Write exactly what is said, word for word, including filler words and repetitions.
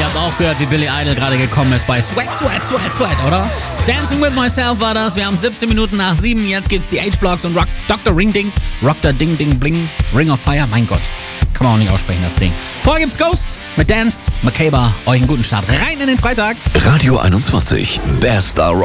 Ihr habt auch gehört, wie Billy Idol gerade gekommen ist bei Sweat, Sweat, Sweat, Sweat, oder? Dancing with Myself war das. Wir haben siebzehn Minuten nach sieben. Jetzt gibt's die H-Blocks und Rock, Doktor Ring Ding. Rock the Ding Ding Bling. Ring of Fire. Mein Gott. Kann man auch nicht aussprechen, das Ding. Vorher gibt's Ghost mit Dance. Makeba. Euch einen guten Start rein in den Freitag. Radio einundzwanzig. Best